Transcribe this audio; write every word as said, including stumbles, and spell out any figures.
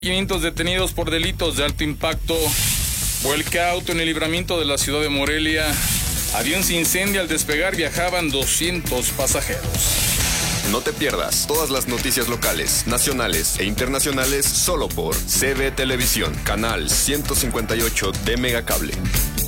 quinientos detenidos por delitos de alto impacto. Vuelca auto en el libramiento de la ciudad de Morelia. Avión se incendia al despegar, viajaban doscientos pasajeros. No te pierdas todas las noticias locales, nacionales e internacionales solo por C B Televisión, canal ciento cincuenta y ocho de Megacable.